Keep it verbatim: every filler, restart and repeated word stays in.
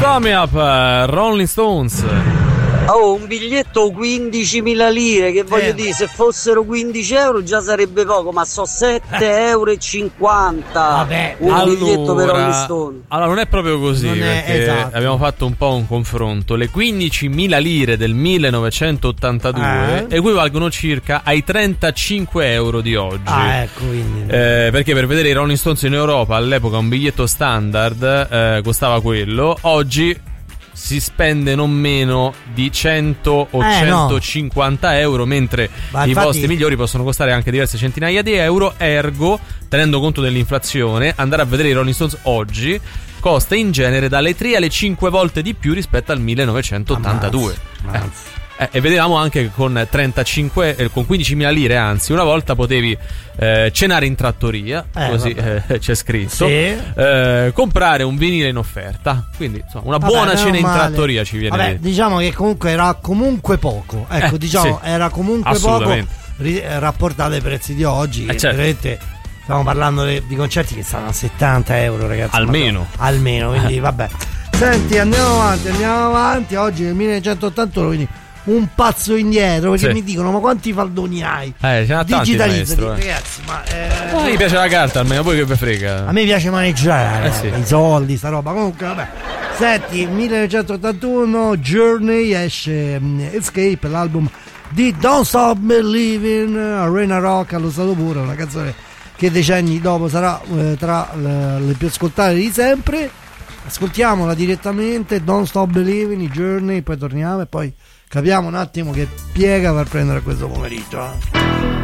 Coming Up, Rolling Stones. Oh, un biglietto quindicimila lire, che voglio eh. dire, se fossero quindici euro già sarebbe poco, ma so sette euro e cinquanta. Vabbè, un allora, biglietto per Rolling Stone. Allora non è proprio così, non perché è, esatto. abbiamo fatto un po' un confronto. Le quindicimila lire del millenovecentottantadue eh. equivalgono circa ai trentacinque euro di oggi. Ah, ecco, quindi. Eh, perché per vedere i Rolling Stones in Europa all'epoca un biglietto standard eh, costava quello. Oggi si spende non meno di cento o eh, centocinquanta no. euro, mentre Ma i infatti... posti migliori possono costare anche diverse centinaia di euro. Ergo, tenendo conto dell'inflazione, andare a vedere i Rolling Stones oggi costa in genere dalle tre alle cinque volte di più rispetto al millenovecentottantadue. Ammazza, ammazza. Eh. Eh, e vedevamo anche che con trentacinque eh, con quindicimila lire, anzi una volta potevi eh, cenare in trattoria, eh, così eh, c'è scritto, sì. eh, comprare un vinile in offerta, quindi insomma, una vabbè, buona cena in trattoria ci viene. Vabbè, diciamo che comunque era comunque poco, ecco, eh, diciamo sì. era comunque poco ri- rapportato ai prezzi di oggi, eh, certo. veramente stiamo parlando de- di concerti che stanno a settanta euro, ragazzi, almeno ma, almeno, quindi eh. vabbè. Senti, andiamo avanti, andiamo avanti, oggi nel millenovecentottantuno, quindi un pazzo indietro, perché sì. mi dicono ma quanti faldoni hai? Eh, ce n'ha tanti, digitalizzati, maestro, eh. ragazzi, ma eh, oh, mi piace la carta, almeno voi che vi frega. A me piace maneggiare eh, sì. i soldi, sta roba. Comunque vabbè. Senti, millenovecentottantuno Journey esce um, Escape, l'album di Don't Stop Believing, Arena Rock allo stato puro, una canzone che decenni dopo sarà eh, tra le, le più ascoltate di sempre. Ascoltiamola direttamente, Don't Stop Believing, Journey, poi torniamo e poi capiamo un attimo che piega per prendere questo pomeriggio. Eh.